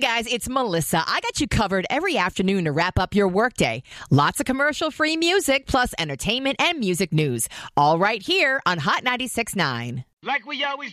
guys, it's Melissa. I got you covered every afternoon to wrap up your workday. Lots of commercial-free music, plus entertainment and music news. All right here on Hot 96.9. Like we always